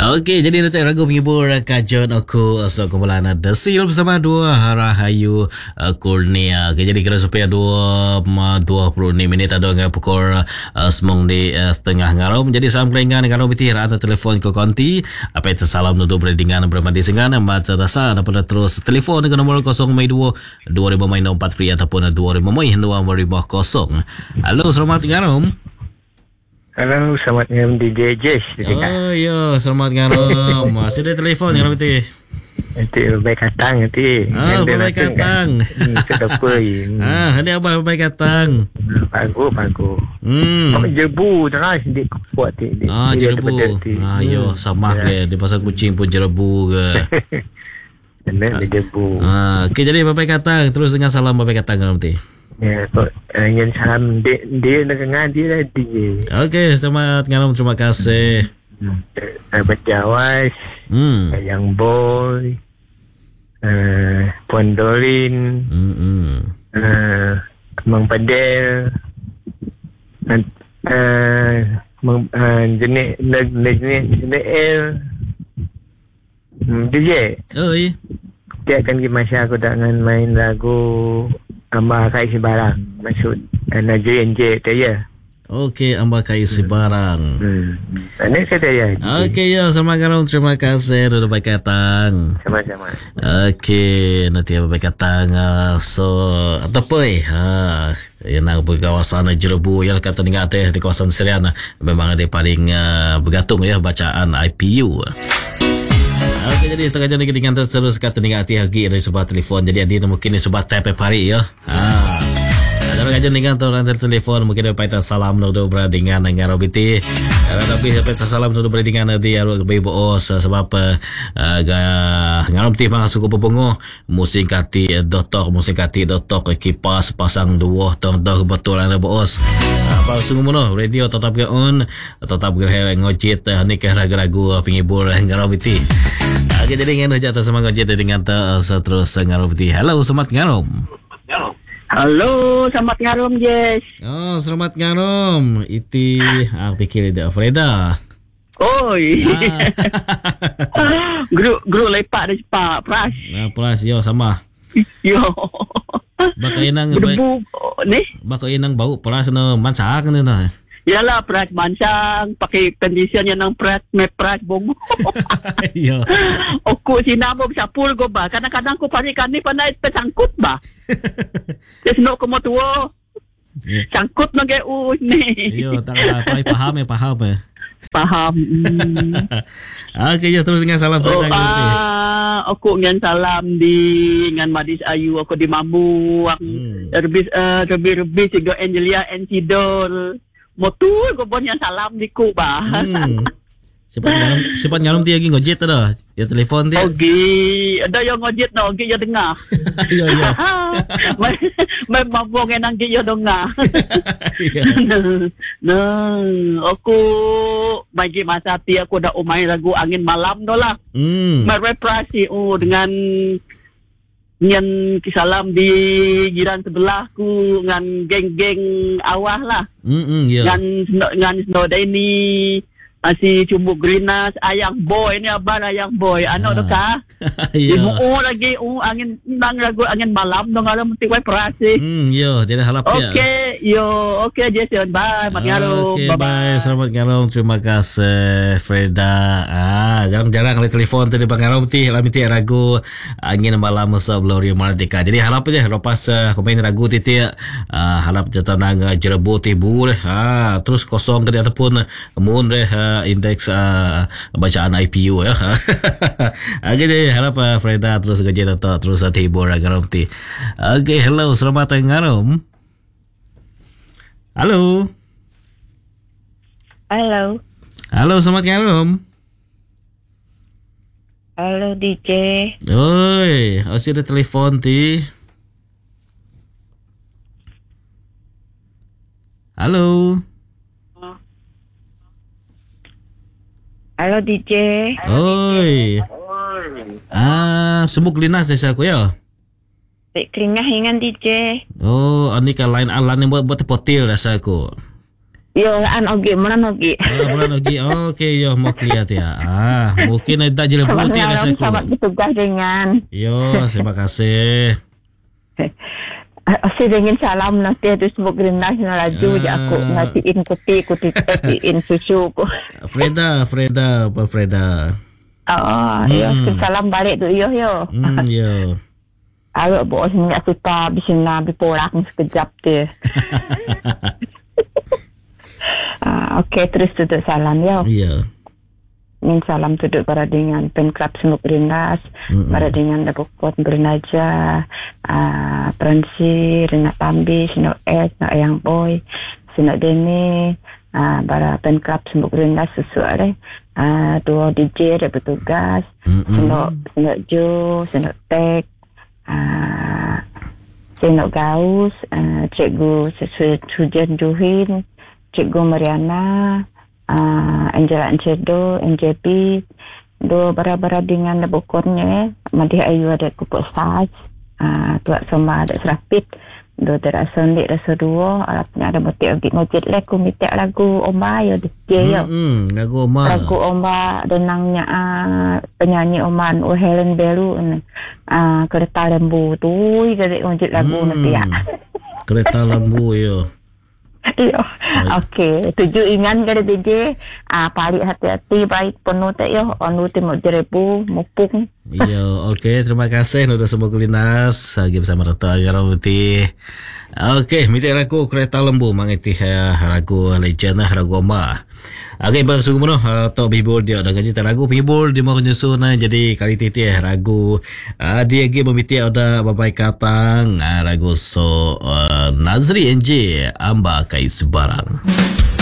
Okey, jadi nanti ragu menghibur kajian aku kumpulan Desil bersama dua Rahayu Kurnia. Okey, jadi kira supaya 20 minit ada dengan pukul semong di setengah ngarom. Jadi salam kelingan ngarom biti ada telefon ke konti. Apa itu salam untuk berdingan bermandi singan mata rasa dapat terus telefon dengan nombor 022 2004 pri ataupun 2005 250. Halo, selamat ngarom. Halo, selamat ngarom DJ Jess. Oh, yo, selamat ngarom. Masih ada telefon ngarom biti. Nanti baik katang nanti. Baik katang. Sedap apa? Ada apa baik katang? Bagus. Jebu terus di kuat di. Jerebu. Yo, sama ke di pasar kucing pun jerebu ke. Benar jebu. Okey, jadi baik katang terus dengan salam baik katang ngarom ti. Ya, ingin salam dia dengan dia lah DJ. Okey, selamat ngarom, terima kasih. Sahabat Jawas, Yang Boy, Puan Dolin, Mang Padel, jenis El, DJ. Oi. Dia akan pergi masa aku dengan main lagu Amba Kai Sebarang. Maksud Najri NJ tu ya. Okey, Amba Kai Sebarang. Ini kata ya. Okey, ya, selamat ngarom, terima kasih sudah baik datang. Sama-sama. Okey, nanti apa baik datang. So, atau apa yang nak pergi kawasan Jerebu yang kata dengar teh di kawasan Serian memang ada paling bergantung ya bacaan IPU. Okey, jadi tengah jadi dengan terus kata dengar hati lagi dari sebuah telefon. Jadi adi mungkin ni sebuah tap hari ya. Kalau kajian dengan orang telefon mungkin dapat salam untuk berdingan dengan Robiti. Tapi dapat salam untuk berdingan di arwah bayi boos sebab ngarom ti mang suku pepongo musim kati dotok kipas pasang dua tong betul ana boos. Apa sungguh mono radio tetap ke on tetap ke ngojit ni ke ragu-ragu penghibur ngarom ti. Okey, jadi dengan jatuh semangat ngojit dengan terus ngarom ti. Halo, selamat ngarom. Halo, selamat ngarom, Jess. Oh, selamat ngarom. Iti, aku pikir dia Freda. Oi. Guru lepak dah cepat, Pras. Pras, yo sama. Yo. Baka inang berdebu ni. Baka inang bau Pras no mansak ni na. Yalah, Pras mansang pakai condition yang nang Pras me Pras bong. Yo. Aku sinamo sapul go ba. Kadang-kadang ko parikan ni panai tersangkut ba. Desno ko mo tuwo. Sangkut na gay ni. Yo, tak paham. Paham. Okey, ya terus dengan salam Freda. Aku dengan salam dengan Madis Ayu, aku di Mambuang. Lebih juga Angelia Encidor. Motul ko bon yang salam di ku ba. Cepat ngarom ti lagi ngojit dah. Ya telefon dia. Okey, ada yang ngojit no, okey ya dengar. Ya. Mai mabong enang ge ya dengar. Nah, aku bagi masa ti aku dah umai lagu angin malam dolah. Mai represi dengan nyan kisalam di jiran sebelahku dengan geng-geng awah lah. Ngan Snowdeni masih cumbuk Grinas ayang boy ni abang ayang boy anak doka. Ibu lagi angin nang lagu angin malam dong alam mesti wai perasi. Yo, jadi halap ya. Okey Jason, bye. Mat ngarom. Bye. Selamat ngarom. Terima kasih Freda. Jarang-jarang kali telefon tadi bang ngarom ti lamiti ragu angin malam masa Gloria Mardika. Jadi halap aja lepas komen ragu ti halap jatuh nang Jerebu ti bul. Terus kosong tadi ataupun mun indeks bacaan IPU ya. Okey, harap Freda terus kerja terus hibur ngarom ti. Okey, hello, selamat ngarom. Halo, selamat ngarom. Halo DJ. Oi, asyik ada telefon ti. Halo. Halo DJ. Oi. Sumuk linas desa aku ya. Tik keringah ingan DJ. Oh, ini kan lain alan yang buat potil rasa aku. Yo, ogi, mana ogi. Bulan lagi. Okey, yo mau lihat ya. Mungkin ada jelebu ti rasa ko. Selamat bertugas dengan. Yo, terima kasih. Saya ingin salam nanti tu semua Greenlight na laju je aku ngatiin kopi, ngatiin susu ko. Freda. Yo, salam balik tu yo. Yo. Ayo bos minyak suta bisina bipolar sekejap tu. Okey, terus tutup salam ya. Iya. Min salam tutup para dengan pen club Senuk Rinas, para dengan Dapukot Bernaja, Pransi, Rina Tambi, Senuk S, Nak Ayang Boy, Senuk Deni, para pen club Senuk Rinas sesuai dua DJ ada bertugas, Senuk Jo, Senuk Tek, Senuk Gaus, Cikgu Sujan Juhin, Cikgu Mariana, Angela Ancedo, NJP, do bara-bara dengan bukurnya, Madih Ayu ada kupuk saj, Tuak Soma ada serapit, do terasa lik rasa dua, Arabnya ada motik lagi ngojit lek, kumitek lagu Oma ya DJ ya. Lagu Oma denangnya penyanyi Oma Helen Belu, Kereta Lembu tu, kadek ngojit lagu nanti ya. Kereta Lembu ya. Iya. Okey, tuju ingan kada DJ, paling hati-hati baik penuh tak yo, anu temu jerebu mupung. Iya, okey, terima kasih sudah semua kulinas lagi bersama Dr. Agar Putih. Okey, mitik ragu Kereta Lembu mangiti ragu legend ragu Oma. Okey, bersungguh penuh tok bibul dia dengan cerita ragu bibul dia mau nyusun jadi kali titi ragu dia lagi memitik ada babai katang ragu so Nazri NJ Amba Kai Sebarang.